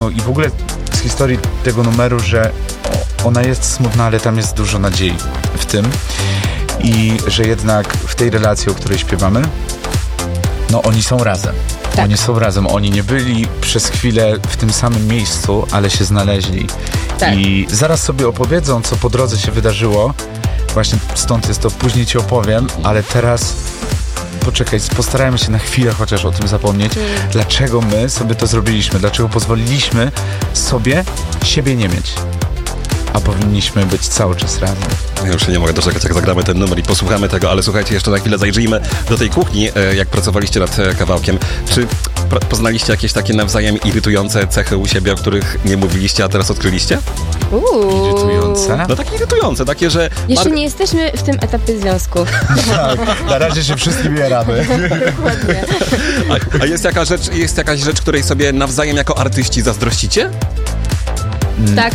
No i w ogóle z historii tego numeru, że ona jest smutna, ale tam jest dużo nadziei w tym i że jednak w tej relacji, o której śpiewamy, no oni są razem. Tak. Oni są razem. Oni nie byli przez chwilę w tym samym miejscu, ale się znaleźli. Tak. I zaraz sobie opowiedzą, co po drodze się wydarzyło. Właśnie stąd jest to, później ci opowiem, ale teraz poczekaj, postarajmy się na chwilę chociaż o tym zapomnieć. Dlaczego my sobie to zrobiliśmy? Dlaczego pozwoliliśmy sobie siebie nie mieć? A powinniśmy być cały czas razem. Ja już się nie mogę doczekać, jak zagramy ten numer i posłuchamy tego, ale słuchajcie, jeszcze na chwilę zajrzyjmy do tej kuchni, jak pracowaliście nad kawałkiem. Czy poznaliście jakieś takie nawzajem irytujące cechy u siebie, o których nie mówiliście, a teraz odkryliście? Irytujące? No takie irytujące, takie, że... Jeszcze nie jesteśmy w tym etapie związku. Tak, na razie się wszystkim jaramy. Dokładnie. A jest jakaś rzecz, której sobie nawzajem jako artyści zazdrościcie? Tak.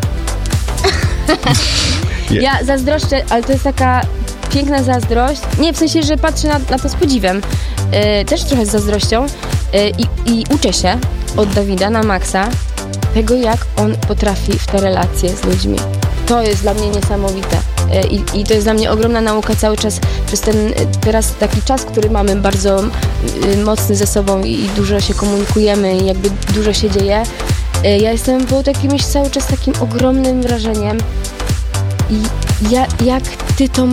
Ja zazdroszczę, ale to jest taka piękna zazdrość. Nie, w sensie, że patrzę na to z podziwem. Też trochę z zazdrością. I uczę się od Dawida na maksa tego, jak on potrafi w te relacje z ludźmi. To jest dla mnie niesamowite. I to jest dla mnie ogromna nauka cały czas przez ten teraz taki czas, który mamy bardzo mocny ze sobą i dużo się komunikujemy i jakby dużo się dzieje. Ja jestem pod jakimś cały czas takim ogromnym wrażeniem i jak ty to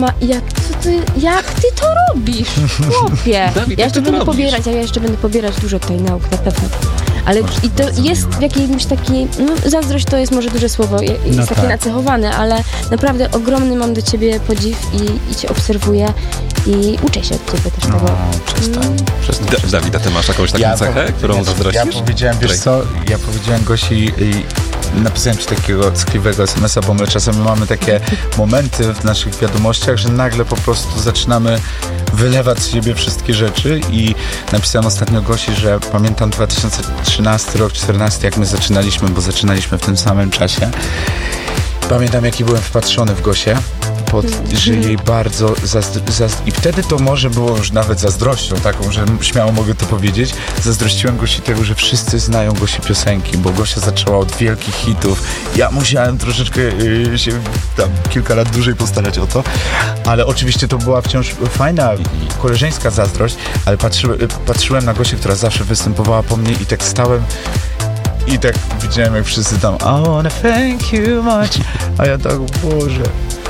robisz, chłopie? Dawid, Ja jeszcze będę pobierać dużo tej nauk, na pewno. Ale i to jest w jakimś takiej, zazdrość to jest może duże słowo, jest takie nacechowane, ale naprawdę ogromny mam do ciebie podziw i cię obserwuję i uczę się od ciebie też tego. Przestań. Dawida, ty masz jakąś taką cechę, którą zazdrościsz? Ja powiedziałem, wiesz co, Gosi i napisałem ci takiego ckliwego SMS-a, bo my czasami mamy takie momenty w naszych wiadomościach, że nagle po prostu zaczynamy wylewać z siebie wszystkie rzeczy i napisałem ostatnio Gosi, że pamiętam 2013 rok, 2014, jak my zaczynaliśmy, bo zaczynaliśmy w tym samym czasie. Pamiętam, jaki byłem wpatrzony w Gosię, że jej bardzo i wtedy to może było już nawet zazdrością taką, że śmiało mogę to powiedzieć. Zazdrościłem Gosi tego, że wszyscy znają Gosi piosenki, bo Gosia zaczęła od wielkich hitów. Ja musiałem troszeczkę się tam kilka lat dłużej postarać o to, ale oczywiście to była wciąż fajna, koleżeńska zazdrość, ale patrzyłem na Gosię, która zawsze występowała po mnie i tak stałem i tak widziałem, jak wszyscy tam I wanna thank you much, a ja tak, Boże,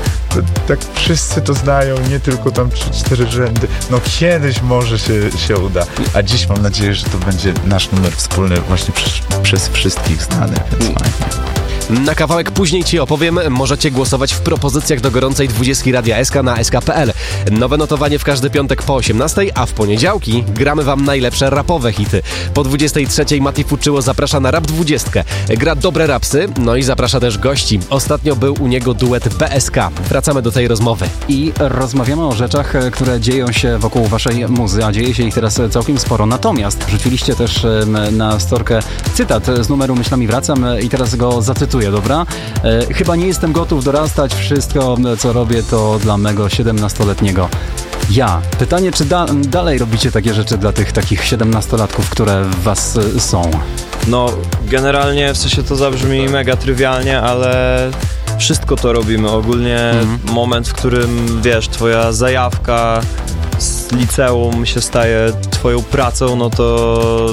tak wszyscy to znają, nie tylko tam 3-4 rzędy. No kiedyś może się uda, a dziś mam nadzieję, że to będzie nasz numer wspólny właśnie przez wszystkich znany, więc fajnie. Na kawałek później ci opowiem. Możecie głosować w propozycjach do gorącej 20 Radia SK na sk.pl. Nowe notowanie w każdy piątek po 18, a w poniedziałki gramy wam najlepsze rapowe hity. Po 23 Mati Fuczyło zaprasza na Rap 20. Gra dobre rapsy, no i zaprasza też gości. Ostatnio był u niego duet BSK. Wracamy do tej rozmowy. I rozmawiamy o rzeczach, które dzieją się wokół waszej muzy, a dzieje się ich teraz całkiem sporo. Natomiast wrzuciliście też na storkę cytat z numeru Myślami wracam i teraz go zacytuję. Dobra? Chyba nie jestem gotów dorastać. Wszystko, co robię, to dla mego 17-letniego ja. Pytanie, czy dalej robicie takie rzeczy dla tych takich 17-latków, które w was są? No, generalnie w sensie to zabrzmi mega trywialnie, ale wszystko to robimy. Ogólnie moment, w którym, wiesz, twoja zajawka z liceum się staje twoją pracą, no to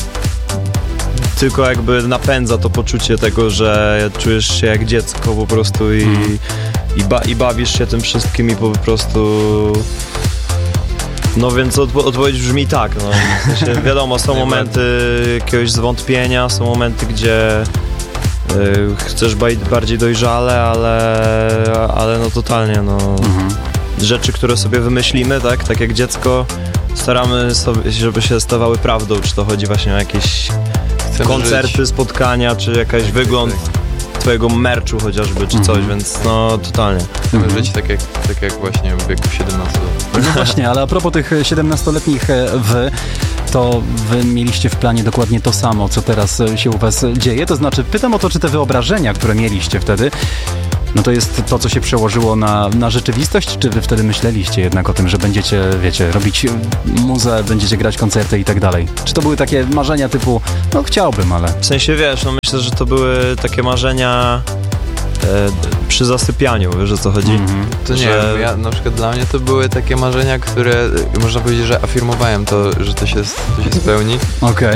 tylko jakby napędza to poczucie tego, że czujesz się jak dziecko po prostu i bawisz się tym wszystkim i po prostu... No więc odpowiedź brzmi tak, no. W sensie, wiadomo, są momenty jakiegoś zwątpienia, są momenty, gdzie chcesz bardziej dojrzale, ale no totalnie, no. Rzeczy, które sobie wymyślimy, tak jak dziecko, staramy sobie, żeby się stawały prawdą, czy to chodzi właśnie o jakieś koncerty, spotkania, czy jakaś wygląd twojego merchu chociażby, czy coś, więc no totalnie. Chcemy żyć tak jak właśnie w wieku 17 lat. No właśnie, ale a propos tych 17-letnich to wy mieliście w planie dokładnie to samo, co teraz się u was dzieje, to znaczy pytam o to, czy te wyobrażenia, które mieliście wtedy, No to jest to, co się przełożyło na rzeczywistość, czy wy wtedy myśleliście jednak o tym, że będziecie, wiecie, robić muzę, będziecie grać koncerty i tak dalej? Czy to były takie marzenia typu, no chciałbym, ale... W sensie, wiesz, no myślę, że to były takie marzenia przy zasypianiu, wiesz o co chodzi? To nie wiem, ja, na przykład dla mnie to były takie marzenia, które można powiedzieć, że afirmowałem to, że to się spełni. Okej.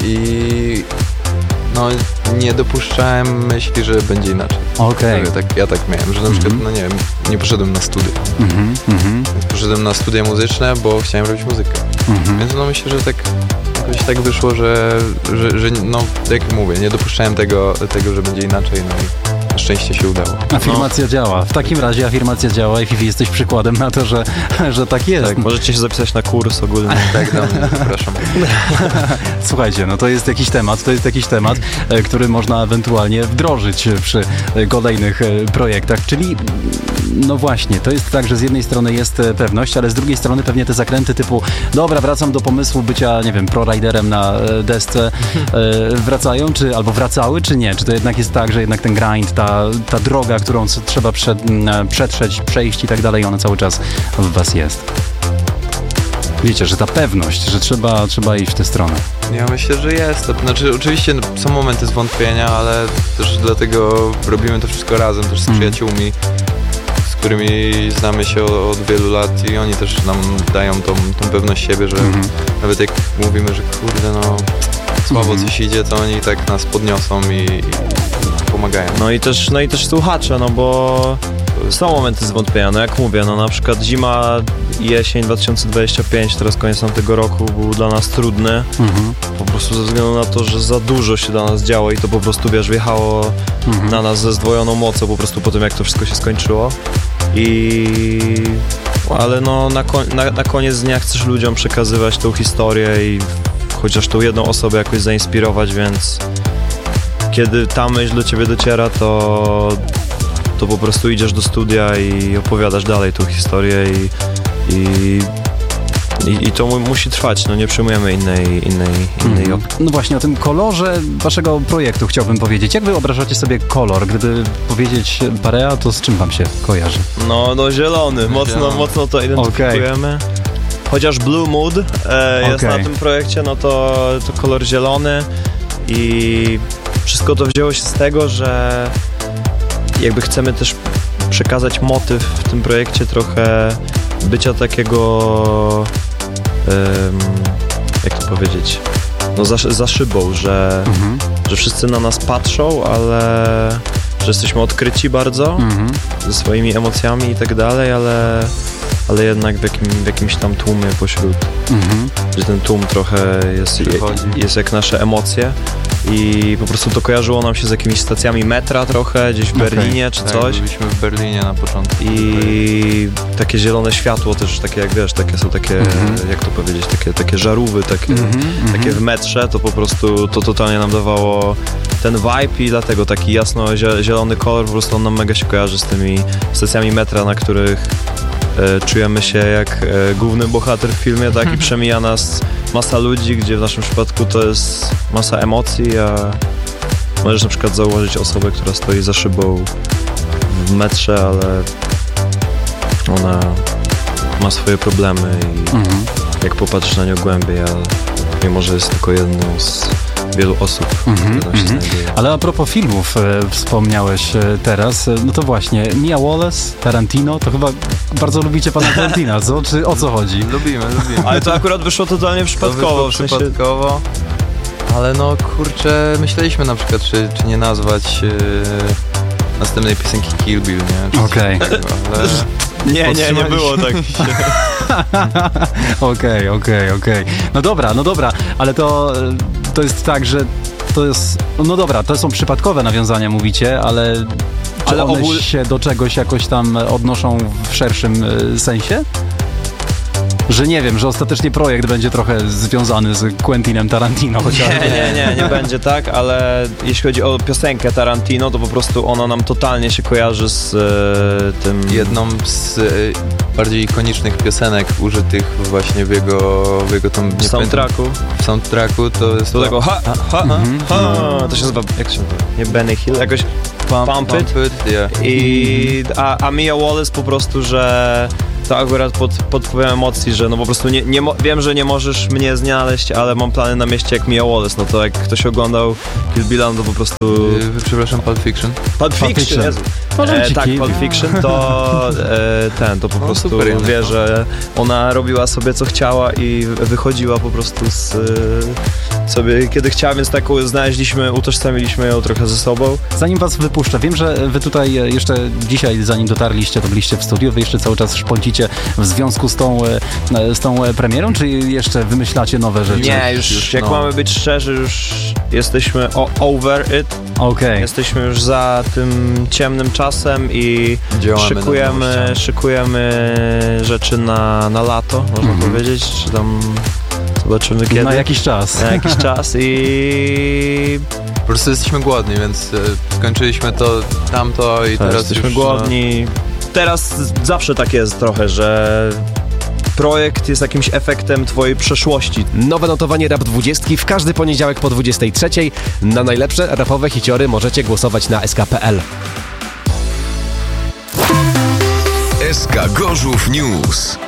I no nie dopuszczałem myśli, że będzie inaczej. Okej. Ja tak miałem, że na przykład, no nie wiem, nie poszedłem na studia. Poszedłem na studia muzyczne, bo chciałem robić muzykę. Więc no myślę, że tak jakoś tak wyszło, że no jak mówię, nie dopuszczałem tego, że będzie inaczej, no i na szczęście się udało. Afirmacja działa. W takim razie afirmacja działa i Fifi, jesteś przykładem na to, że tak jest. Tak, możecie się zapisać na kurs ogólny. Tak, do mnie, zapraszam. Słuchajcie, no to jest jakiś temat, który można ewentualnie wdrożyć przy kolejnych projektach, czyli no właśnie, to jest tak, że z jednej strony jest pewność, ale z drugiej strony pewnie te zakręty typu dobra, wracam do pomysłu bycia, nie wiem, proriderem na desce, wracają, albo wracały, czy nie? Czy to jednak jest tak, że jednak ten grind, ta droga, którą trzeba przetrzeć, przejść i tak dalej, ona cały czas w was jest? Wiecie, że ta pewność, że trzeba iść w tę stronę. Ja myślę, że jest. To znaczy, oczywiście są momenty zwątpienia, ale też dlatego robimy to wszystko razem, też z przyjaciółmi, z którymi znamy się od wielu lat i oni też nam dają tą pewność siebie, że nawet jak mówimy, że kurde, no słabo coś idzie, to oni tak nas podniosą i pomagają. No i też słuchacze, no bo są momenty zwątpienia, no jak mówię, no na przykład zima i jesień 2025, teraz koniec tamtego roku był dla nas trudny, po prostu ze względu na to, że za dużo się dla nas działo i to po prostu, wiesz, wjechało na nas ze zdwojoną mocą po prostu po tym, jak to wszystko się skończyło. Ale no na koniec dnia chcesz ludziom przekazywać tą historię i chociaż tą jedną osobę jakoś zainspirować, więc kiedy ta myśl do ciebie dociera, to po prostu idziesz do studia i opowiadasz dalej tą historię i to musi trwać, no nie przyjmujemy innej opcji. No właśnie, o tym kolorze waszego projektu chciałbym powiedzieć. Jak wyobrażacie sobie kolor? Gdyby powiedzieć Parea, to z czym wam się kojarzy? No zielony, mocno to identyfikujemy. Okay. Chociaż Blue Mood jest na tym projekcie, no to kolor zielony i wszystko to wzięło się z tego, że jakby chcemy też przekazać motyw w tym projekcie trochę bycia takiego, jak to powiedzieć, no za szybą, że wszyscy na nas patrzą, ale że jesteśmy odkryci bardzo ze swoimi emocjami i tak dalej, ale jednak w jakimś tam tłumie pośród, że ten tłum trochę jest jak nasze emocje i po prostu to kojarzyło nam się z jakimiś stacjami metra trochę, gdzieś w Berlinie czy coś. Byliśmy w Berlinie na początku. I takie zielone światło też, takie jak wiesz, takie są takie, jak to powiedzieć, takie żarówy, takie w metrze, to po prostu to totalnie nam dawało ten vibe i dlatego taki jasno-zielony kolor, po prostu on nam mega się kojarzy z tymi stacjami metra, na których czujemy się jak główny bohater w filmie, tak, i przemija nas masa ludzi, gdzie w naszym przypadku to jest masa emocji, a możesz na przykład zauważyć osobę, która stoi za szybą w metrze, ale ona ma swoje problemy i jak popatrzysz na nią głębiej, a mimo że jest tylko jedną z wielu osób, które tam się znajduje. Ale a propos filmów wspomniałeś teraz, no to właśnie Mia Wallace, Tarantino, to chyba bardzo lubicie pana Tarantina, co? Czy o co chodzi? Lubimy. Ale to akurat wyszło totalnie przypadkowo. Przypadkowo, ale no kurczę, myśleliśmy na przykład, czy nie nazwać następnej piosenki Kill Bill, nie? Okej. Nie było tak. Okej. No dobra, ale to jest tak, że to jest, no dobra, to są przypadkowe nawiązania, mówicie, ale czy one się do czegoś jakoś tam odnoszą w szerszym sensie? Że nie wiem, że ostatecznie projekt będzie trochę związany z Quentinem Tarantino chociażby. Nie będzie tak, ale jeśli chodzi o piosenkę Tarantino, to po prostu ona nam totalnie się kojarzy z tym... Jedną z bardziej ikonicznych piosenek użytych właśnie w jego tam... soundtracku to jest do tego to się nazywa, jak się nazywa? Nie Benny Hill, jakoś Pump It. Yeah. A Mia Wallace po prostu, że to akurat pod wpływem emocji, że no po prostu wiem, że nie możesz mnie znaleźć, ale mam plany na mieście jak Mia Wallace, no to jak ktoś oglądał Kill Billa, to po prostu... Przepraszam, Pulp Fiction. Pulp Fiction, Jezu. Tak, Pulp Fiction to po prostu super, wie, że ona robiła sobie co chciała i wychodziła po prostu sobie kiedy chciała, więc tak utożsamiliśmy ją trochę ze sobą. Zanim was wypuszczę, wiem, że wy tutaj jeszcze dzisiaj, zanim dotarliście, to byliście w studiu, wy jeszcze cały czas szponcicie w związku z tą premierą, czy jeszcze wymyślacie nowe rzeczy? Nie, już jak mamy być szczerzy, już jesteśmy over it. Okay. Jesteśmy już za tym ciemnym czasem i szykujemy rzeczy na lato, można powiedzieć, czy tam zobaczymy kiedy. Na jakiś czas i... Po prostu jesteśmy głodni, więc skończyliśmy tamto i teraz jesteśmy już... głodni. Teraz zawsze tak jest trochę, że projekt jest jakimś efektem twojej przeszłości. Nowe notowanie Rap 20 w każdy poniedziałek po 23. Na najlepsze rapowe hiciory możecie głosować na sk.pl. SK Gorzów News.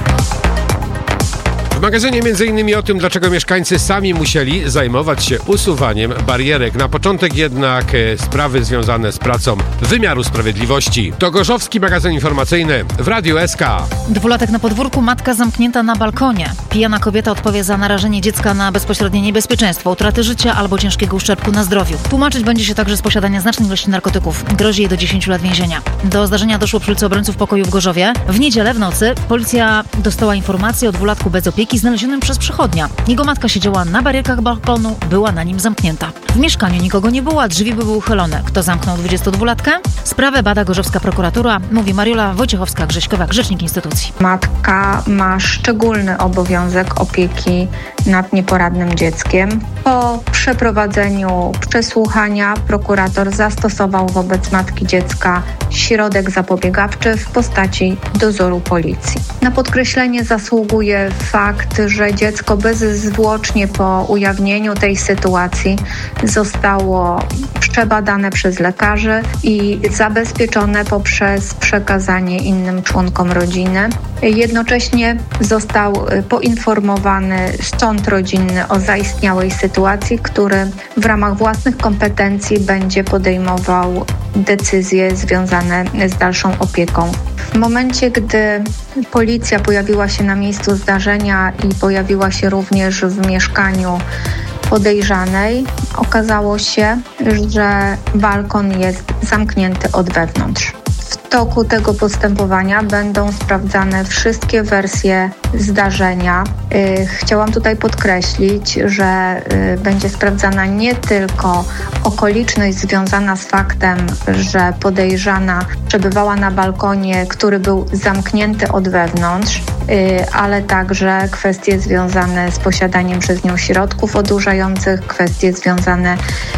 W magazynie m.in. o tym, dlaczego mieszkańcy sami musieli zajmować się usuwaniem barierek. Na początek jednak sprawy związane z pracą wymiaru sprawiedliwości. To gorzowski magazyn informacyjny w Radiu SK. 2-latek na podwórku, matka zamknięta na balkonie. Pijana kobieta odpowie za narażenie dziecka na bezpośrednie niebezpieczeństwo, utraty życia albo ciężkiego uszczerbku na zdrowiu. Tłumaczyć będzie się także z posiadania znacznej ilości narkotyków. Grozi jej do 10 lat więzienia. Do zdarzenia doszło przy ulicy Obrońców Pokoju w Gorzowie. W niedzielę w nocy policja dostała informację o 2-latku bez opieki znalezionym przez przechodnia. Jego matka siedziała na barierkach balkonu, była na nim zamknięta. W mieszkaniu nikogo nie było, a drzwi były uchylone. Kto zamknął 22-latkę? Sprawę bada gorzowska prokuratura, mówi Mariola Wojciechowska-Grześkowiak, rzecznik instytucji. Matka ma szczególny obowiązek opieki nad nieporadnym dzieckiem. Po przeprowadzeniu przesłuchania prokurator zastosował wobec matki dziecka środek zapobiegawczy w postaci dozoru policji. Na podkreślenie zasługuje fakt, że dziecko bezzwłocznie po ujawnieniu tej sytuacji zostało przebadane przez lekarzy i zabezpieczone poprzez przekazanie innym członkom rodziny. Jednocześnie został poinformowany sąd rodzinny o zaistniałej sytuacji, który w ramach własnych kompetencji będzie podejmował decyzje związane z dalszą opieką. W momencie, gdy policja pojawiła się na miejscu zdarzenia i pojawiła się również w mieszkaniu podejrzanej, okazało się, że balkon jest zamknięty od wewnątrz. W toku tego postępowania będą sprawdzane wszystkie wersje zdarzenia. Chciałam tutaj podkreślić, że będzie sprawdzana nie tylko okoliczność związana z faktem, że podejrzana przebywała na balkonie, który był zamknięty od wewnątrz, ale także kwestie związane z posiadaniem przez nią środków odurzających, kwestie związane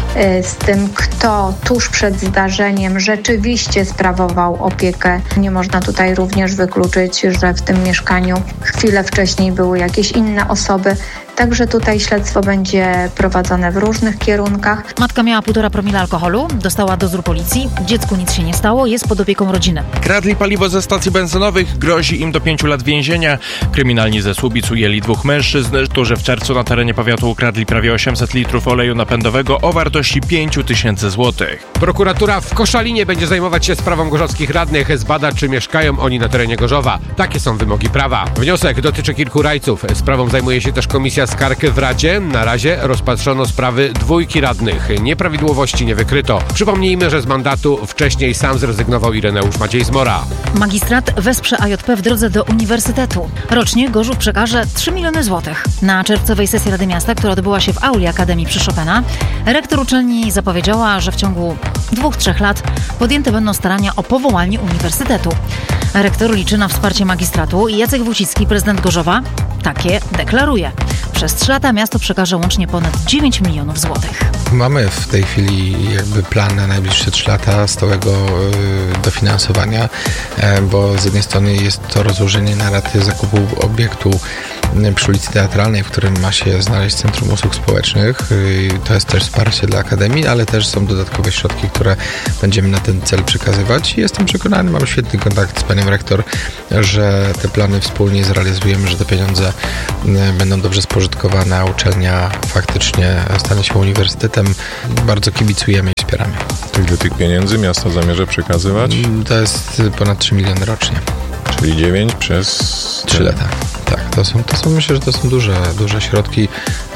z tym, kto tuż przed zdarzeniem rzeczywiście sprawował opiekę. Nie można tutaj również wykluczyć, że w tym mieszkaniu chwilę wcześniej były jakieś inne osoby. Także tutaj śledztwo będzie prowadzone w różnych kierunkach. Matka miała 1,5 promila alkoholu, dostała dozór policji, dziecku nic się nie stało, jest pod opieką rodziny. Kradli paliwo ze stacji benzynowych, grozi im do 5 lat więzienia. Kryminalni ze Słubic ujęli 2 mężczyzn, którzy w czerwcu na terenie powiatu ukradli prawie 800 litrów oleju napędowego o wartości 5000 złotych. Prokuratura w Koszalinie będzie zajmować się sprawą gorzowskich radnych, zbada, czy mieszkają oni na terenie Gorzowa. Takie są wymogi prawa. Wniosek dotyczy kilku rajców. Sprawą zajmuje się też komisja skarg w Radzie. Na razie rozpatrzono sprawy 2 radnych. Nieprawidłowości nie wykryto. Przypomnijmy, że z mandatu wcześniej sam zrezygnował Ireneusz Maciej Zmora. Magistrat wesprze AJP w drodze do uniwersytetu. Rocznie Gorzów przekaże 3 miliony złotych. Na czerwcowej sesji Rady Miasta, która odbyła się w auli Akademii przy Chopina, rektor uczelni zapowiedziała, że w ciągu 2-3 lat podjęte będą starania o powołanie uniwersytetu. Rektor liczy na wsparcie magistratu i Jacek Wójcicki, prezydent Gorzowa, takie deklaruje. Przez 3 lata miasto przekaże łącznie ponad 9 milionów złotych. Mamy w tej chwili jakby plan na najbliższe 3 lata stałego dofinansowania, bo z jednej strony jest to rozłożenie na raty zakupu obiektu przy ulicy Teatralnej, w którym ma się znaleźć Centrum Usług Społecznych. To jest też wsparcie dla Akademii, ale też są dodatkowe środki, które będziemy na ten cel przekazywać. Jestem przekonany, mam świetny kontakt z panią rektor, że te plany wspólnie zrealizujemy, że te pieniądze będą dobrze spożytkowane, a uczelnia faktycznie stanie się uniwersytetem. Bardzo kibicujemy i wspieramy. Ile tych pieniędzy miasto zamierza przekazywać? To jest ponad 3 miliony rocznie. Czyli 9 przez 3 lata. Tak, to są myślę, że to są duże środki.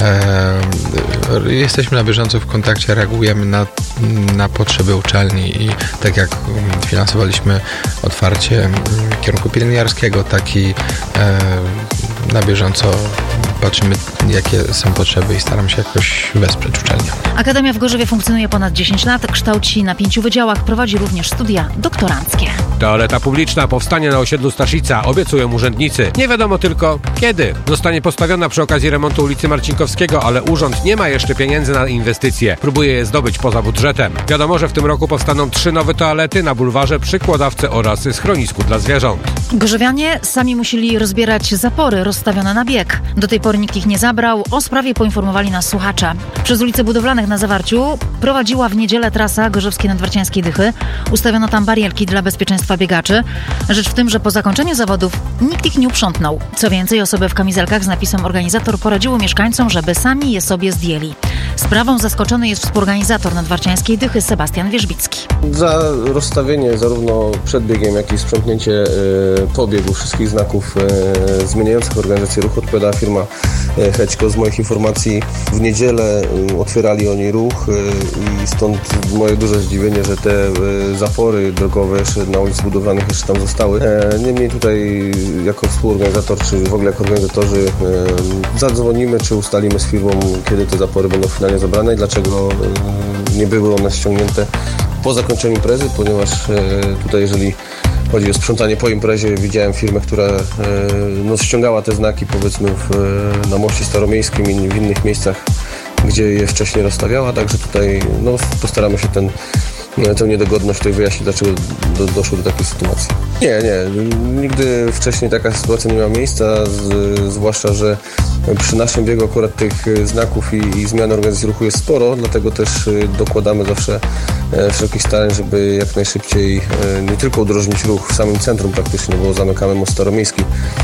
Jesteśmy na bieżąco w kontakcie, reagujemy na potrzeby uczelni i tak jak finansowaliśmy otwarcie kierunku pielęgniarskiego, tak i na bieżąco patrzymy, jakie są potrzeby i staramy się jakoś wesprzeć uczelnię. Akademia w Gorzowie funkcjonuje ponad 10 lat, kształci na 5 wydziałach, prowadzi również studia doktoranckie. Toaleta publiczna powstanie na osiedlu Staszica, obiecują urzędnicy. Nie wiadomo tylko kiedy. Zostanie postawiona przy okazji remontu ulicy Marcinkowskiego, ale urząd nie ma jeszcze pieniędzy na inwestycje. Próbuje je zdobyć poza budżetem. Wiadomo, że w tym roku powstaną 3 nowe toalety na bulwarze, przy Kłodawce oraz schronisku dla zwierząt. Gorzowianie sami musieli rozbierać zapory rozstawione na bieg. Do tej pory nikt ich nie zabrał. O sprawie poinformowali nas słuchacze. Przez ulice Budowlanych na Zawarciu prowadziła w niedzielę trasa Gorzowskiej Nadwarciańskiej Dychy. Ustawiono tam barierki dla bezpieczeństwa biegaczy. Rzecz w tym, że po zakończeniu zawodów nikt ich nie uprzątnał. Co więcej, osoby w kamizelkach z napisem organizator poradziły mieszkańcom, żeby sami je sobie zdjęli. Sprawą zaskoczony jest współorganizator Nadwarciańskiej Dychy Sebastian Wierzbicki. Za rozstawienie zarówno przed biegiem, jak i sprzątnięcie po biegu wszystkich znaków zmieniających organizację ruchu odpowiada firma Hećko. Z moich informacji w niedzielę otwierali oni ruch i stąd moje duże zdziwienie, że te zapory drogowe na ulicy Budowlanych jeszcze tam zostały. Niemniej tutaj jako współorganizator, czy w ogóle jako organizatorzy zadzwonimy, czy ustalimy z firmą, kiedy te zapory będą finalnie zabrane i dlaczego nie były one ściągnięte po zakończeniu imprezy, ponieważ tutaj jeżeli chodzi o sprzątanie po imprezie, widziałem firmę, która ściągała te znaki powiedzmy na moście staromiejskim i w innych miejscach, gdzie je wcześniej rozstawiała, także tutaj postaramy się tę niedogodność tutaj wyjaśnić, dlaczego doszło do takiej sytuacji. Nie, nigdy wcześniej taka sytuacja nie miała miejsca, zwłaszcza, że przy naszym biegu akurat tych znaków i zmian organizacji ruchu jest sporo, dlatego też dokładamy zawsze wszelkich starań, żeby jak najszybciej nie tylko udrożnić ruch w samym centrum praktycznie, bo zamykamy most staromiejski,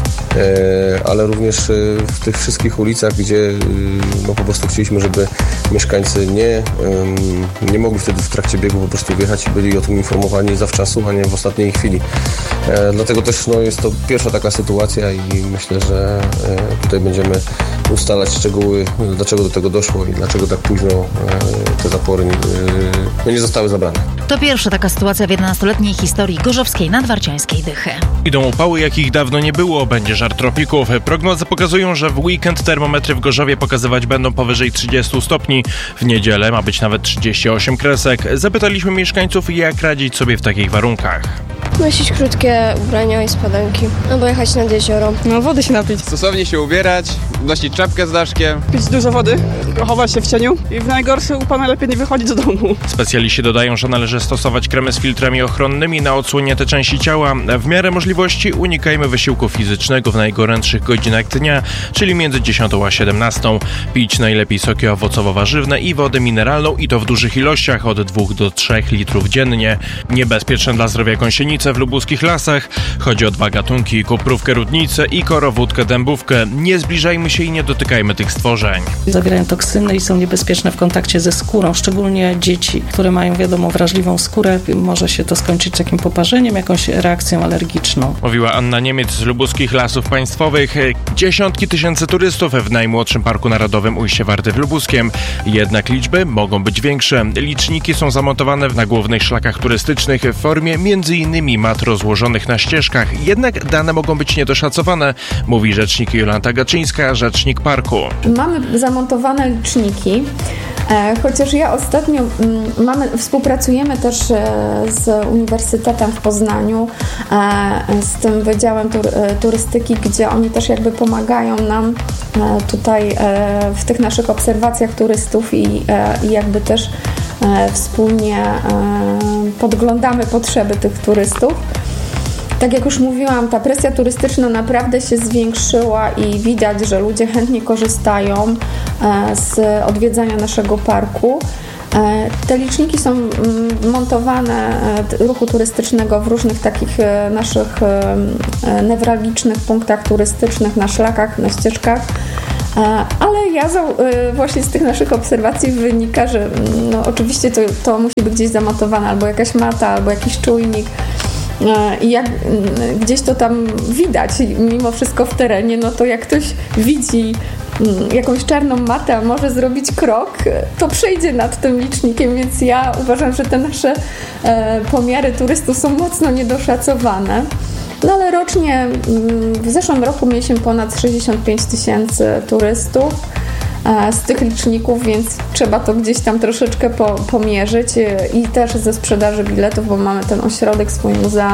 ale również w tych wszystkich ulicach, gdzie po prostu chcieliśmy, żeby mieszkańcy nie mogli wtedy w trakcie biegu po prostu wjechać i byli o tym informowani zawczasu, a nie w ostatniej chwili. Dlatego też jest to pierwsza taka sytuacja i myślę, że tutaj będziemy ustalać szczegóły, dlaczego do tego doszło i dlaczego tak późno te zapory nie zostały zabrane. To pierwsza taka sytuacja w 11-letniej historii gorzowskiej Nadwarciańskiej Dychy. Idą upały, jakich dawno nie było, będzie żar tropików. Prognozy pokazują, że w weekend termometry w Gorzowie pokazywać będą powyżej 30 stopni. W niedzielę ma być nawet 38 kresek. Zapytaliśmy mieszkańców, jak radzić sobie w takich warunkach. Nosić krótkie ubrania i spodenki, albo jechać nad jezioro. Wody się napić. Stosownie się ubierać, nosić czapkę z daszkiem. Pić dużo wody, chować się w cieniu i w najgorszy upał najlepiej nie wychodzić z domu. Specjaliści dodają, że należy stosować kremy z filtrami ochronnymi na odsłonięte części ciała. W miarę możliwości unikajmy wysiłku fizycznego w najgorętszych godzinach dnia, czyli między 10 a 17. Pić najlepiej soki owocowo-warzywne i wodę mineralną i to w dużych ilościach od 2 do 3 litrów dziennie. Niebezpieczne dla zdrowia gąsienice w lubuskich lasach. Chodzi o 2 gatunki, kuprówkę rudnicę i korowódkę dębówkę. Nie zbliżajmy się i nie dotykajmy tych stworzeń. Zawierają toksyny i są niebezpieczne w kontakcie ze skórą, szczególnie dzieci, które mają wrażliwą skórę. Może się to skończyć takim poparzeniem, jakąś reakcją alergiczną. Mówiła Anna Niemiec z lubuskich lasów państwowych. Dziesiątki tysięcy turystów w najmłodszym Parku Narodowym Ujście Warty w Lubuskiem. Jednak liczby mogą być większe. Liczniki są zamontowane na głównych szlakach turystycznych w formie m.in. mat rozłożonych na ścieżkach. Jednak dane mogą być niedoszacowane, mówi rzecznik Jolanta Gaczyńska, rzecznik parku. Mamy zamontowane liczniki Chociaż ja ostatnio współpracujemy też z Uniwersytetem w Poznaniu, z tym Wydziałem Turystyki, gdzie oni też jakby pomagają nam tutaj w tych naszych obserwacjach turystów i jakby też wspólnie podglądamy potrzeby tych turystów. Tak jak już mówiłam, ta presja turystyczna naprawdę się zwiększyła i widać, że ludzie chętnie korzystają z odwiedzania naszego parku. Te liczniki są montowane ruchu turystycznego w różnych takich naszych newralgicznych punktach turystycznych, na szlakach, na ścieżkach. Ale właśnie z tych naszych obserwacji wynika, że no oczywiście to musi być gdzieś zamontowane albo jakaś mata, albo jakiś czujnik. I jak gdzieś to tam widać mimo wszystko w terenie, no to jak ktoś widzi jakąś czarną matę, a może zrobić krok, to przejdzie nad tym licznikiem, więc ja uważam, że te nasze pomiary turystów są mocno niedoszacowane. No ale rocznie, w zeszłym roku mieliśmy ponad 65 000 turystów z tych liczników, więc trzeba to gdzieś tam troszeczkę pomierzyć i też ze sprzedaży biletów, bo mamy ten ośrodek swój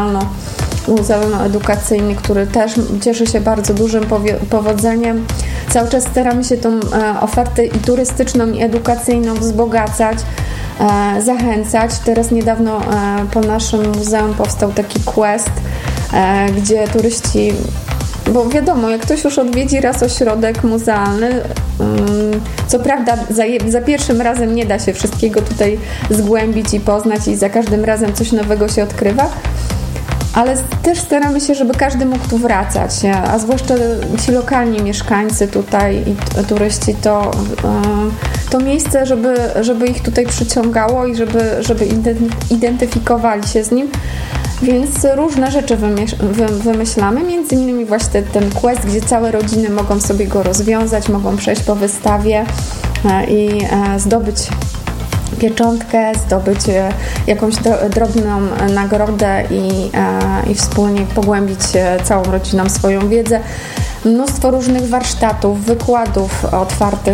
muzealno-edukacyjny, który też cieszy się bardzo dużym powodzeniem. Cały czas staramy się tą ofertę i turystyczną, i edukacyjną wzbogacać, zachęcać. Teraz niedawno po naszym muzeum powstał taki quest, gdzie turyści, bo wiadomo, jak ktoś już odwiedzi raz ośrodek muzealny, co prawda za pierwszym razem nie da się wszystkiego tutaj zgłębić i poznać i za każdym razem coś nowego się odkrywa, ale też staramy się, żeby każdy mógł tu wracać, a zwłaszcza ci lokalni mieszkańcy tutaj i turyści, to miejsce, żeby ich tutaj przyciągało i żeby identyfikowali się z nim. Więc różne rzeczy wymyślamy, między innymi właśnie ten quest, gdzie całe rodziny mogą sobie go rozwiązać, mogą przejść po wystawie i zdobyć pieczątkę, zdobyć jakąś drobną nagrodę i wspólnie pogłębić całą rodziną swoją wiedzę. Mnóstwo różnych warsztatów, wykładów otwartych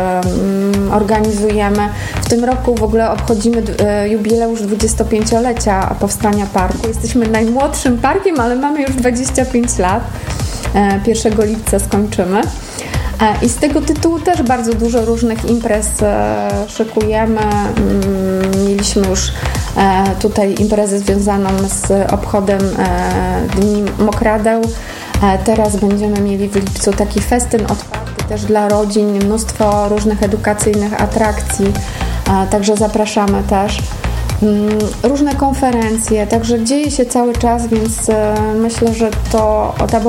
organizujemy. W tym roku w ogóle obchodzimy jubileusz 25-lecia powstania parku. Jesteśmy najmłodszym parkiem, ale mamy już 25 lat. 1 lipca skończymy. I z tego tytułu też bardzo dużo różnych imprez szykujemy. Mieliśmy już tutaj imprezę związaną z obchodem Dni Mokradeł. Teraz będziemy mieli w lipcu taki festyn otwarty też dla rodzin, mnóstwo różnych edukacyjnych atrakcji, także zapraszamy też. Różne konferencje, także dzieje się cały czas, więc myślę, że ta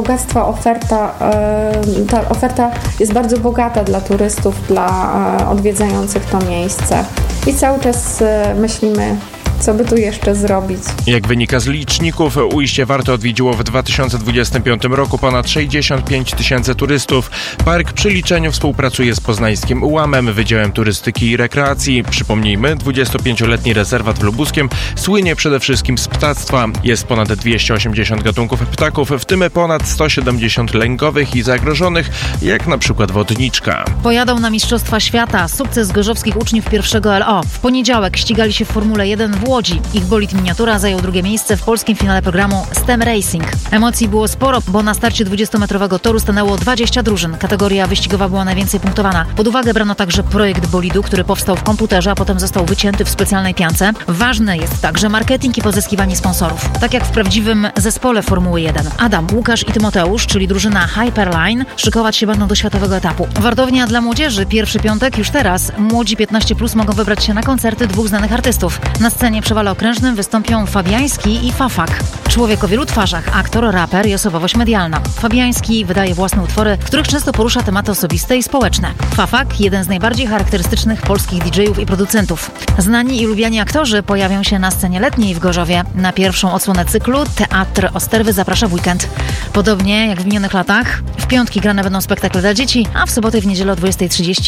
oferta jest bardzo bogata dla turystów, dla odwiedzających to miejsce. I cały czas myślimy, co by tu jeszcze zrobić. Jak wynika z liczników, Ujście Warty odwiedziło w 2025 roku ponad 65 000 turystów. Park przy liczeniu współpracuje z poznańskim UAM-em, Wydziałem Turystyki i Rekreacji. Przypomnijmy, 25-letni rezerwat w Lubuskiem słynie przede wszystkim z ptactwa. Jest ponad 280 gatunków ptaków, w tym ponad 170 lękowych i zagrożonych, jak na przykład wodniczka. Pojadą na Mistrzostwa Świata. Sukces gorzowskich uczniów 1 LO. W poniedziałek ścigali się w Formule 1 w Łodzi. Ich bolid miniatura zajął drugie miejsce w polskim finale programu STEM Racing. Emocji było sporo, bo na starcie 20-metrowego toru stanęło 20 drużyn. Kategoria wyścigowa była najwięcej punktowana. Pod uwagę brano także projekt bolidu, który powstał w komputerze, a potem został wycięty w specjalnej piance. Ważny jest także marketing i pozyskiwanie sponsorów. Tak jak w prawdziwym zespole Formuły 1. Adam, Łukasz i Tymoteusz, czyli drużyna Hyperline, szykować się będą do światowego etapu. Wartownia dla młodzieży, pierwszy piątek już teraz. Młodzi 15+ mogą wybrać się na koncerty 2 znanych artystów. Na scenie przy Walokrężnym wystąpią Fabiański i Fafak. Człowiek o wielu twarzach, aktor, raper i osobowość medialna. Fabiański wydaje własne utwory, w których często porusza tematy osobiste i społeczne. Fafak, jeden z najbardziej charakterystycznych polskich DJ-ów i producentów. Znani i lubiani aktorzy pojawią się na scenie letniej w Gorzowie. Na pierwszą odsłonę cyklu Teatr Osterwy zaprasza w weekend. Podobnie jak w minionych latach, w piątki grane będą spektakle dla dzieci, a w sobotę i w niedzielę o 20:30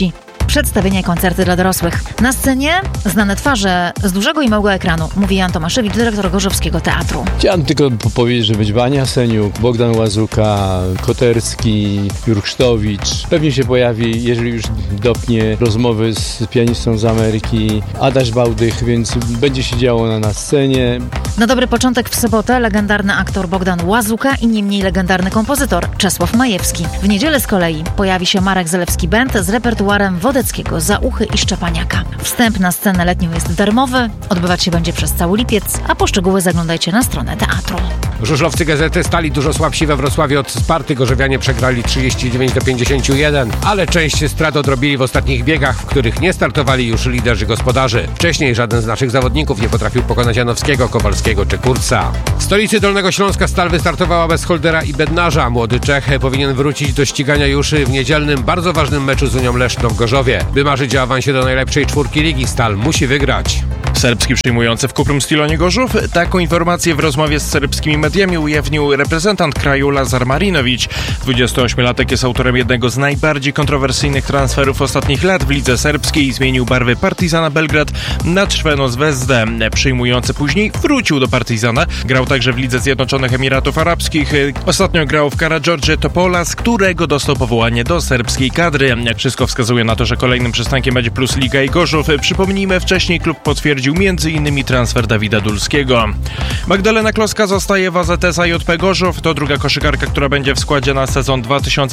przedstawienia i koncerty dla dorosłych. Na scenie znane twarze z dużego i małego ekranu, mówi Jan Tomaszewicz, dyrektor Gorzowskiego Teatru. Chciałem tylko powiedzieć, że będzie Wania Seniuk, Bogdan Łazuka, Koterski, Jurksztowicz. Pewnie się pojawi, jeżeli już dopnie rozmowy z pianistą z Ameryki, Adaś Bałdych, więc będzie się działo na scenie. Na dobry początek w sobotę legendarny aktor Bogdan Łazuka i nie mniej legendarny kompozytor Czesław Majewski. W niedzielę z kolei pojawi się Marek Zalewski Band z repertuarem Wodeckiego, Zauchy i Szczepaniaka. Wstęp na scenę letnią jest darmowy, odbywać się będzie przez cały lipiec, a po szczegóły zaglądajcie na stronę teatru. Żużlowcy Gazety stali dużo słabsi we Wrocławiu od Sparty. Gorzowianie przegrali 39-51, ale część strat odrobili w ostatnich biegach, w których nie startowali już liderzy gospodarzy. Wcześniej żaden z naszych zawodników nie potrafił pokonać Janowskiego, Kowalskiego czy Kurca. W stolicy Dolnego Śląska Stal wystartowała bez Holdera i Bednarza. Młody Czech powinien wrócić do ścigania już w niedzielnym, bardzo ważnym meczu z Unią Leszno w Gorzowie. By marzyć o awansie do najlepszej czwórki ligi, Stal musi wygrać. Serbski przyjmujący w Cuprum Stilonie Gorzów. Taką informację w rozmowie z serbskimi mediami ujawnił reprezentant kraju Lazar Marinowicz. 28-latek jest autorem jednego z najbardziej kontrowersyjnych transferów ostatnich lat w lidze serbskiej i zmienił barwy Partizana Belgrad na Crvenu Zvezdę. Przyjmujący później wrócił do Partizana. Grał także w Lidze Zjednoczonych Emiratów Arabskich. Ostatnio grał w Karađorđe Topola, z którego dostał powołanie do serbskiej kadry. Wszystko wskazuje na to, że kolejnym przystankiem będzie Plus Liga i Gorzów. Przypomnijmy, wcześniej klub potwierdził m.in. transfer Dawida Dulskiego. Magdalena Kloska zostaje w AZS AJP Gorzów. To druga koszykarka, która będzie w składzie na sezon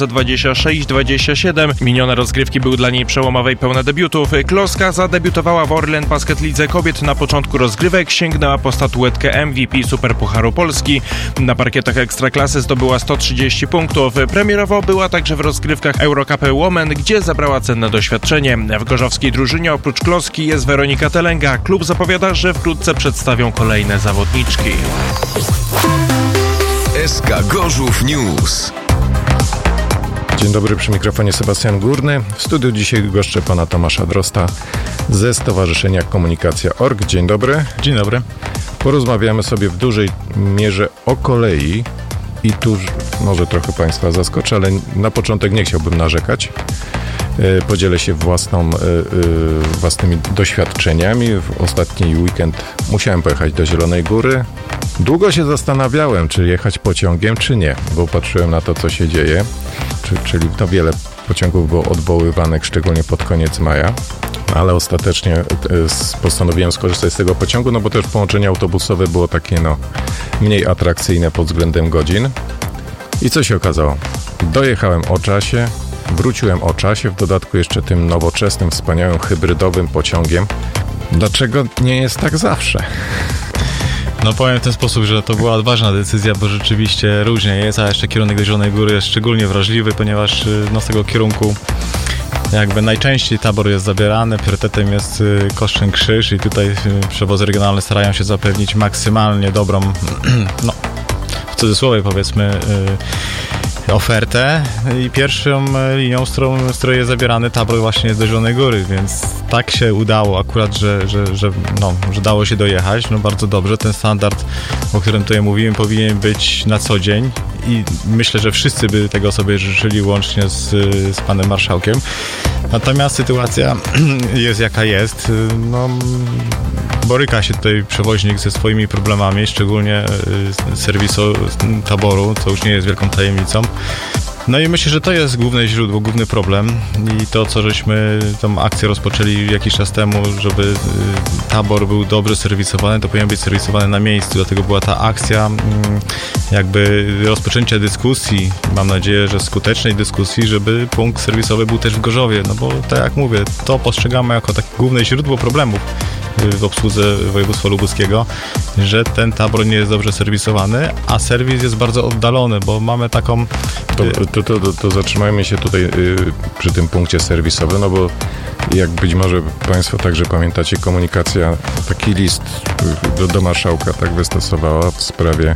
2026-27. Minione rozgrywki były dla niej przełomowe i pełne debiutów. Kloska zadebiutowała w Orlen Basket Lidze Kobiet na początku rozgrywek. Sięgnęła po statuetkę MVP Superpucharu Polski. Na parkietach Ekstraklasy zdobyła 130 punktów. Premierowo była także w rozgrywkach Eurocup Women, gdzie zebrała cenne doświadczenie. W gorzowskiej drużynie oprócz Kloski jest Weronika Telenga. Klub zapowiada, że wkrótce przedstawią kolejne zawodniczki. SK Gorzów News. Dzień dobry, przy mikrofonie Sebastian Górny. W studiu dzisiaj goszczę pana Tomasza Drosta ze Stowarzyszenia Komunikacja.org. Dzień dobry. Dzień dobry. Porozmawiamy sobie w dużej mierze o kolei i tu może trochę państwa zaskoczę, ale na początek nie chciałbym narzekać. Podzielę się własnymi doświadczeniami. W ostatni weekend musiałem pojechać do Zielonej Góry. Długo się zastanawiałem, czy jechać pociągiem, czy nie, bo patrzyłem na to, co się dzieje. Czyli to wiele pociągów było odwoływanych, szczególnie pod koniec maja. Ale ostatecznie postanowiłem skorzystać z tego pociągu, no bo też połączenie autobusowe było takie mniej atrakcyjne pod względem godzin. I co się okazało? Dojechałem o czasie, wróciłem o czasie, w dodatku jeszcze tym nowoczesnym, wspaniałym, hybrydowym pociągiem. Dlaczego nie jest tak zawsze? No powiem w ten sposób, że to była odważna decyzja, bo rzeczywiście różnie jest, a jeszcze kierunek do Zielonej Góry jest szczególnie wrażliwy, ponieważ z tego kierunku jakby najczęściej tabor jest zabierany, priorytetem jest Koszczyn-Krzyż i tutaj przewozy regionalne starają się zapewnić maksymalnie dobrą, w cudzysłowie powiedzmy, ofertę i pierwszą linią, z której jest zabierany tabor właśnie jest do Zielonej Góry, więc tak się udało akurat, że dało się dojechać, bardzo dobrze. Ten standard, o którym tutaj mówiłem, powinien być na co dzień i myślę, że wszyscy by tego sobie życzyli, łącznie z panem marszałkiem. Natomiast sytuacja jest jaka jest. Boryka się tutaj przewoźnik ze swoimi problemami, szczególnie serwisu taboru, co już nie jest wielką tajemnicą. No i myślę, że to jest główne źródło, główny problem i to, co żeśmy tą akcję rozpoczęli jakiś czas temu, żeby tabor był dobrze serwisowany, to powinien być serwisowany na miejscu, dlatego była ta akcja jakby rozpoczęcia dyskusji, mam nadzieję, że skutecznej dyskusji, żeby punkt serwisowy był też w Gorzowie, no bo tak jak mówię, to postrzegamy jako takie główne źródło problemów w obsłudze województwa lubuskiego, że ten tabor nie jest dobrze serwisowany, a serwis jest bardzo oddalony, bo mamy taką... To zatrzymajmy się tutaj przy tym punkcie serwisowym, no bo jak być może państwo także pamiętacie, komunikacja taki list do marszałka tak wystosowała w sprawie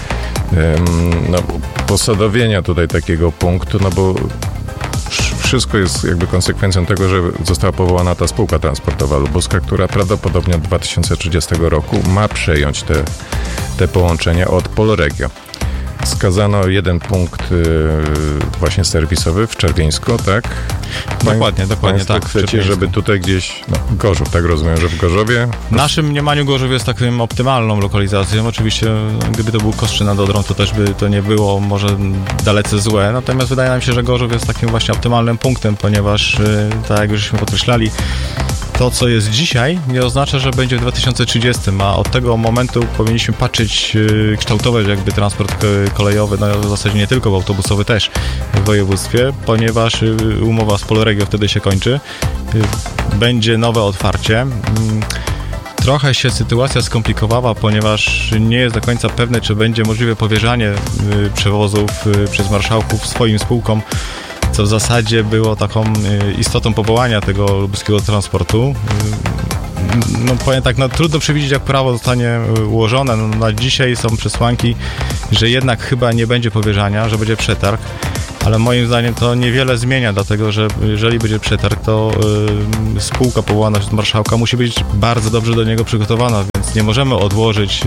posadowienia tutaj takiego punktu, no bo wszystko jest jakby konsekwencją tego, że została powołana ta spółka transportowa lubuska, która prawdopodobnie od 2030 roku ma przejąć te połączenia od Polregio. Skazano jeden punkt właśnie serwisowy w Czerwieńsku, tak? Dokładnie, tak. Chcecie, żeby tutaj gdzieś, Gorzów, tak rozumiem, że w Gorzowie? W naszym mniemaniu Gorzów jest taką optymalną lokalizacją. Oczywiście, gdyby to był Kostrzyń nad Odrą, to też by to nie było może dalece złe. Natomiast wydaje nam się, że Gorzów jest takim właśnie optymalnym punktem, ponieważ, tak jak żeśmy podkreślali, to, co jest dzisiaj, nie oznacza, że będzie w 2030, a od tego momentu powinniśmy patrzeć, kształtować jakby transport kolejowy, no w zasadzie nie tylko, bo autobusowy też w województwie, ponieważ umowa z Polregio wtedy się kończy. Będzie nowe otwarcie. Trochę się sytuacja skomplikowała, ponieważ nie jest do końca pewne, czy będzie możliwe powierzanie przewozów przez marszałków swoim spółkom, co w zasadzie było taką istotą powołania tego lubuskiego transportu. No powiem tak, trudno przewidzieć, jak prawo zostanie ułożone. Na dzisiaj są przesłanki, że jednak chyba nie będzie powierzania, że będzie przetarg, ale moim zdaniem to niewiele zmienia, dlatego że jeżeli będzie przetarg, to spółka powołana przez marszałka musi być bardzo dobrze do niego przygotowana, więc nie możemy odłożyć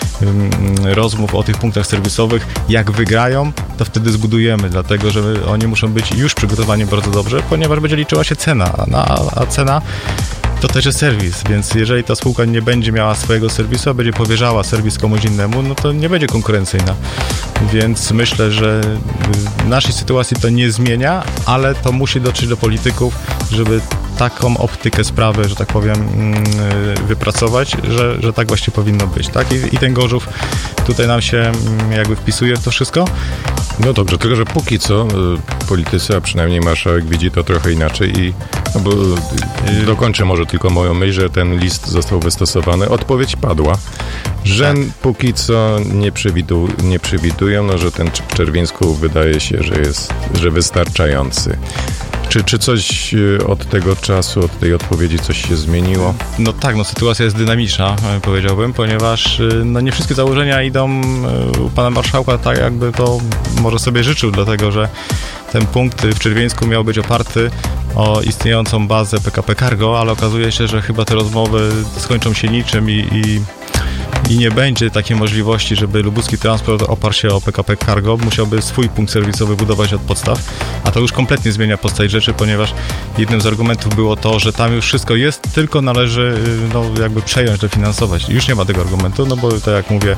rozmów o tych punktach serwisowych. Jak wygrają, to wtedy zbudujemy, dlatego że oni muszą być już przygotowani bardzo dobrze, ponieważ będzie liczyła się cena, a cena to też jest serwis, więc jeżeli ta spółka nie będzie miała swojego serwisu, a będzie powierzała serwis komuś innemu, no to nie będzie konkurencyjna. Więc myślę, że w naszej sytuacji to nie zmienia, ale to musi dotrzeć do polityków, żeby taką optykę sprawy, że tak powiem, wypracować, że tak właśnie powinno być, tak? I ten Gorzów tutaj nam się jakby wpisuje w to wszystko. No dobrze, tylko że póki co politycy, a przynajmniej marszałek widzi to trochę inaczej bo dokończę może tylko moją myśl, że ten list został wystosowany. Odpowiedź padła, że póki co nie przewidują, że ten w Czerwieńsku wydaje się, że wystarczający. Czy coś od tego czasu, od tej odpowiedzi coś się zmieniło? No tak, sytuacja jest dynamiczna, powiedziałbym, ponieważ nie wszystkie założenia idą u pana marszałka tak, jakby to może sobie życzył, dlatego że ten punkt w Czerwieńsku miał być oparty o istniejącą bazę PKP Cargo, ale okazuje się, że chyba te rozmowy skończą się niczym i nie będzie takiej możliwości, żeby lubuski transport oparł się o PKP Cargo, musiałby swój punkt serwisowy budować od podstaw, a to już kompletnie zmienia postać rzeczy, ponieważ jednym z argumentów było to, że tam już wszystko jest, tylko należy jakby przejąć, dofinansować. Już nie ma tego argumentu, bo tak jak mówię,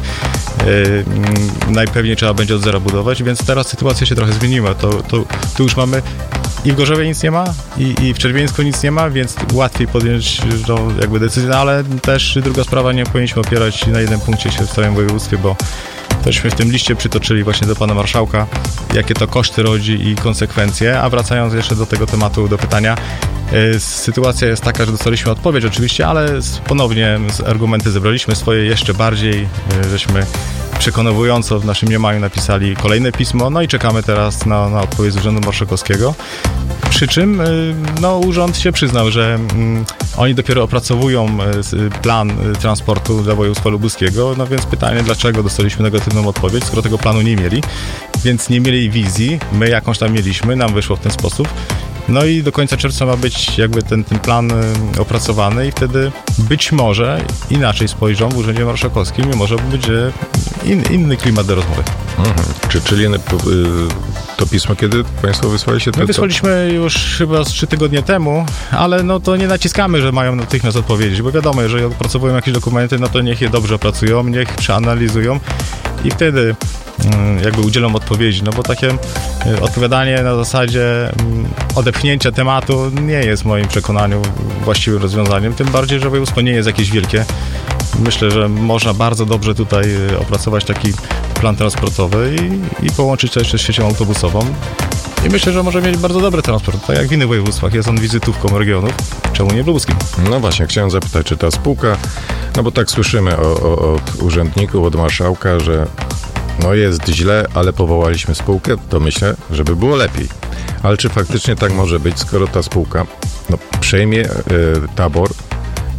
najpewniej trzeba będzie od zera budować, więc teraz sytuacja się trochę zmieniła. Tu już mamy i w Gorzowie nic nie ma, i w Czerwieńsku nic nie ma, więc łatwiej podjąć jakby decyzję, ale też druga sprawa, nie powinniśmy opierać na jednym punkcie się w całym województwie, bo tośmy w tym liście przytoczyli właśnie do pana marszałka, jakie to koszty rodzi i konsekwencje, a wracając jeszcze do tego tematu, do pytania, sytuacja jest taka, że dostaliśmy odpowiedź oczywiście, ale ponownie argumenty zebraliśmy swoje jeszcze bardziej, żeśmy przekonująco w naszym mniemaniu napisali kolejne pismo, i czekamy teraz na odpowiedź z Urzędu Marszałkowskiego. Przy czym urząd się przyznał, że oni dopiero opracowują plan transportu dla województwa lubuskiego, więc pytanie, dlaczego dostaliśmy negatywną odpowiedź, skoro tego planu nie mieli, więc nie mieli wizji, my jakąś tam mieliśmy, nam wyszło w ten sposób. I do końca czerwca ma być jakby ten plan opracowany i wtedy być może inaczej spojrzą w Urzędzie Marszałkowskim i może będzie inny klimat do rozmowy. Czyli to pismo, kiedy państwo wysłaliście? My wysłaliśmy już chyba 3 tygodnie temu, ale to nie naciskamy, że mają natychmiast odpowiedzieć, bo wiadomo, jeżeli opracowują jakieś dokumenty, to niech je dobrze opracują, niech przeanalizują i wtedy jakby udzielą odpowiedzi, bo takie odpowiadanie na zasadzie odepchnięcia tematu nie jest w moim przekonaniu właściwym rozwiązaniem, tym bardziej, że województwo nie jest jakieś wielkie. Myślę, że można bardzo dobrze tutaj opracować taki plan transportowy i połączyć to jeszcze z siecią autobusową. I myślę, że może mieć bardzo dobry transport, tak jak w innych województwach. Jest on wizytówką regionów, czemu nie w lubuskim? No właśnie, chciałem zapytać, czy ta spółka, bo tak słyszymy od urzędników, od marszałka, że jest źle, ale powołaliśmy spółkę, to myślę, żeby było lepiej. Ale czy faktycznie tak może być, skoro ta spółka przejmie tabor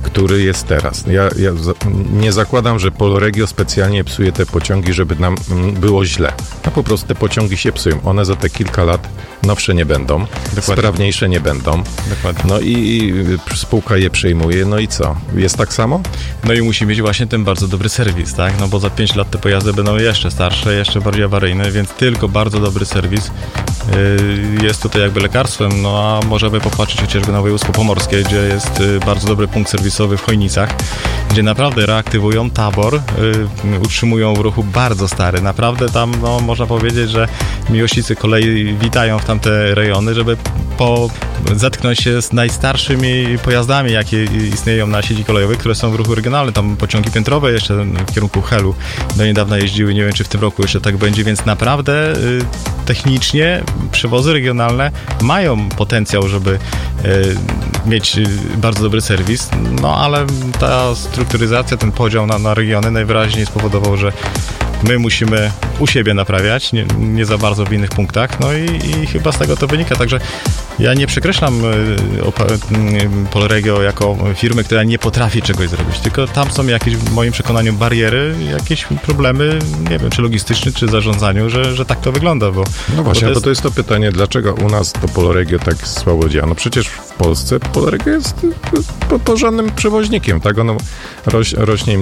który jest teraz. Ja nie zakładam, że Polregio specjalnie psuje te pociągi, żeby nam było źle. A po prostu te pociągi się psują. One za te kilka lat nowsze nie będą, sprawniejsze nie będą. Dokładnie. No i spółka je przejmuje, no i co? Jest tak samo? No i musi mieć właśnie ten bardzo dobry serwis, tak? No bo za 5 lat te pojazdy będą jeszcze starsze, jeszcze bardziej awaryjne, więc tylko bardzo dobry serwis jest tutaj jakby lekarstwem. No a możemy popatrzeć chociażby na województwo pomorskie, gdzie jest bardzo dobry punkt serwisowy w Chojnicach, gdzie naprawdę reaktywują tabor, utrzymują w ruchu bardzo stary. Naprawdę tam, no, można powiedzieć, że miłośnicy kolei witają w tamte rejony, żeby zetknąć się z najstarszymi pojazdami, jakie istnieją na sieci kolejowej, które są w ruchu regionalnym. Tam pociągi piętrowe jeszcze w kierunku Helu do niedawna jeździły, nie wiem, czy w tym roku jeszcze tak będzie, więc naprawdę technicznie przewozy regionalne mają potencjał, żeby mieć bardzo dobry serwis, no ale ta strukturyzacja, ten podział na regiony najwyraźniej spowodował, że my musimy u siebie naprawiać, nie za bardzo w innych punktach, no i chyba z tego to wynika, także ja nie przekreślam Polregio jako firmy, która nie potrafi czegoś zrobić, tylko tam są jakieś, w moim przekonaniu, bariery, jakieś problemy, nie wiem, czy logistyczne, czy zarządzaniu, że tak to wygląda, bo... No właśnie, bo to jest to pytanie, dlaczego u nas to Polregio tak słabo działa? No przecież w Polsce Polregio jest porządnym przewoźnikiem, tak? Ono rośnie im